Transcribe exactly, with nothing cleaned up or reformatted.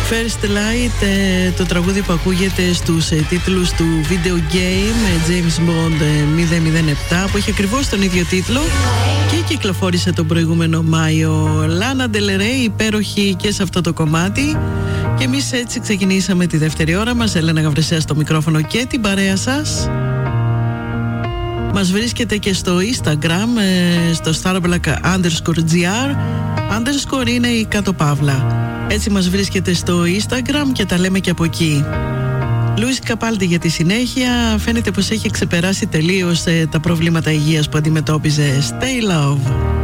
First Light, ε, το τραγούδι που ακούγεται στους ε, τίτλους του video game ε, James Bond ε, μηδέν μηδέν επτά, που έχει ακριβώς τον ίδιο τίτλο και κυκλοφόρησε τον προηγούμενο Μάιο. Lana Del Rey, υπέροχη και σε αυτό το κομμάτι. Και εμείς έτσι ξεκινήσαμε τη δεύτερη ώρα μας. Έλενα Γαβρεσέα στο μικρόφωνο και την παρέα σας. Μας βρίσκεται και στο Instagram, ε, στο starblack underscore gr. Underscore είναι η κάτω παύλα. Έτσι μας βρίσκεται στο Instagram και τα λέμε και από εκεί. Λούις Καπάλτη για τη συνέχεια. Φαίνεται πως έχει ξεπεράσει τελείως ε, τα προβλήματα υγείας που αντιμετώπιζε. Stay Love.